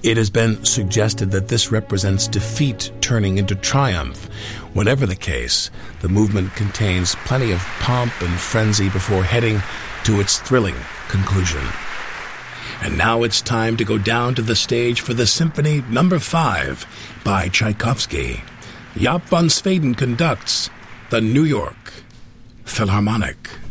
It has been suggested that this represents defeat turning into triumph. Whatever the case, the movement contains plenty of pomp and frenzy before heading to its thrilling conclusion. And now it's time to go down to the stage for the Symphony No. 5 by Tchaikovsky. Jaap van Zweden conducts the New York Philharmonic.